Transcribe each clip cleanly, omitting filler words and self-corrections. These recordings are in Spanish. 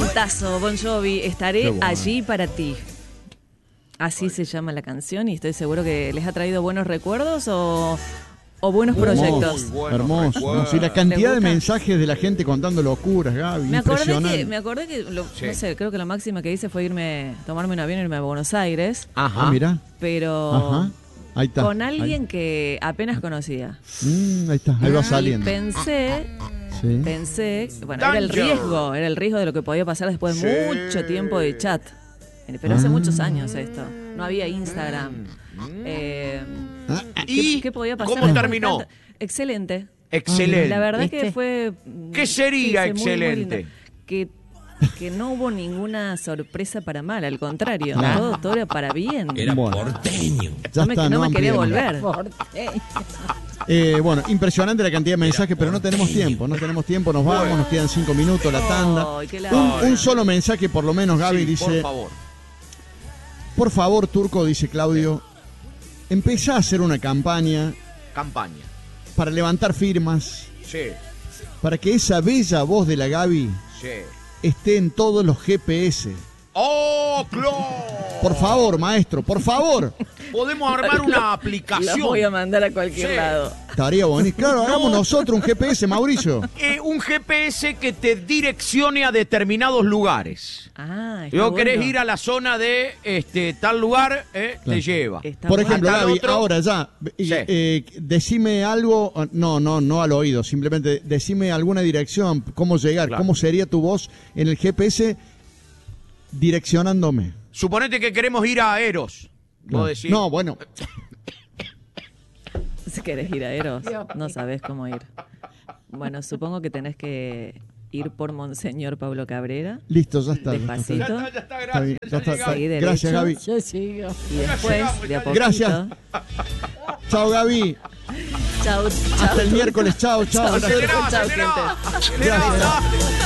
Momentazo, Bon Jovi, estaré allí para ti. Así se llama la canción y estoy seguro que les ha traído buenos recuerdos o buenos proyectos. Hermoso. No, sí, la cantidad de mensajes de la gente contando locuras, Gaby. Me acordé que no sé, creo que la máxima que hice fue tomarme un avión y irme a Buenos Aires. Ajá. Mirá. Pero ajá. Ahí está. Con alguien que apenas conocía. Ahí está, ahí va saliendo. Pensé, bueno, era el riesgo de lo que podía pasar después de mucho tiempo de chat. Pero hace muchos años esto. No había Instagram. ¿Qué podía pasar? ¿Cómo terminó? Excelente. Excelente. La verdad que fue... ¿Qué sería excelente? Que no hubo ninguna sorpresa para mal, al contrario, todo era para bien. Era porteño. No me quería volver. Bueno, impresionante la cantidad de mensajes, pero no tenemos tiempo, nos vamos, nos quedan 5 minutos, la tanda. Un solo mensaje por lo menos, Gaby, dice... Por favor, Turco, dice Claudio, empezá a hacer una campaña para levantar firmas, para que esa bella voz de la Gaby esté en todos los GPS. ¡Oh, claro! Por favor, maestro, por favor. Podemos armar una aplicación. La voy a mandar a cualquier lado. Estaría bonito. Claro, hagamos nosotros un GPS, Mauricio. Un GPS que te direccione a determinados lugares. Luego querés ir a la zona de tal lugar, te lleva. Por ejemplo, Gaby, ahora ya, decime algo, no al oído, simplemente decime alguna dirección, cómo llegar, cómo sería tu voz en el GPS direccionándome. Suponete que queremos ir a Eros. No, bueno. Si querés ir a Eros, no sabés cómo ir. Bueno, supongo que tenés que ir por Monseñor Pablo Cabrera. Listo, ya está. Despacito. Ya está. Seguí derecho. Gracias, Gaby. Yo sigo. Y después, de a poquito. Gracias. Chao, Gaby. Chao. Hasta el miércoles. Chao. Chao, gente. Gracias.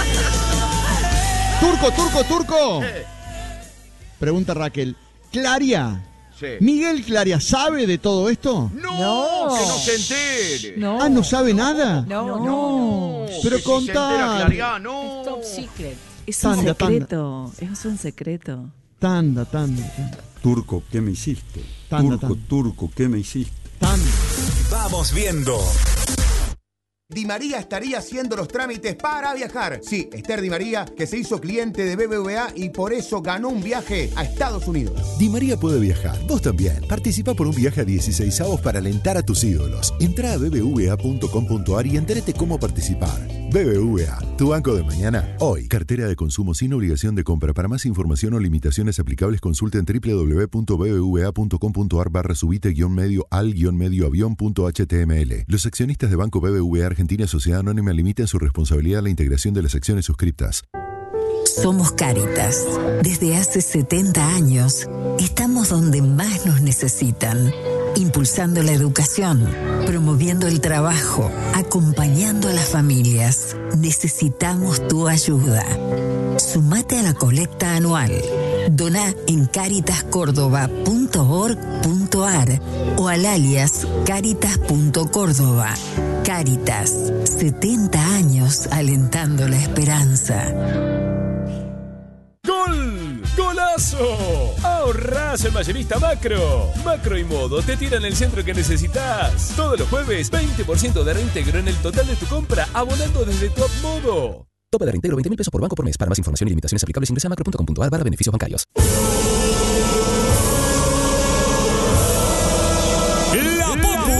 Turco. Pregunta Raquel. Claria. ¿Miguel Claria sabe de todo esto? No, que no se entere. No. ¿No sabe nada? No. Pero contá. No. Top secret. Es un secreto. Es un secreto. Tanda. Turco, ¿qué me hiciste? Turco, ¿qué me hiciste? Vamos viendo. Di María estaría haciendo los trámites para viajar. Sí, Esther Di María, que se hizo cliente de BBVA y por eso ganó un viaje a Estados Unidos. Di María puede viajar. Vos también. Participa por un viaje a 16avos para alentar a tus ídolos. Entrá a bbva.com.ar y entérate cómo participar. BBVA, tu banco de mañana, hoy. Cartera de consumo sin obligación de compra. Para más información o limitaciones aplicables, consulta en www.bbva.com.ar/subite-medio al-medio-avión.html. Los accionistas de Banco BBVA Argentina Sociedad Anónima limitan su responsabilidad a la integración de las acciones suscriptas. Somos Cáritas. Desde hace 70 años, estamos donde más nos necesitan. Impulsando la educación, promoviendo el trabajo, acompañando a las familias. Necesitamos tu ayuda. Sumate a la colecta anual. Doná en caritascórdoba.org.ar o al alias caritas.córdoba. Cáritas, 70 años alentando la esperanza. ¡Gol! ¡Golazo! ¡Ahorrás en Mayorista Macro! Macro y Modo te tiran el centro que necesitas. Todos los jueves, 20% de reintegro en el total de tu compra, abonando desde Top Modo. Tope de reintegro 20.000 pesos por banco por mes. Para más información y limitaciones aplicables ingresa a macro.com.ar/beneficios bancarios.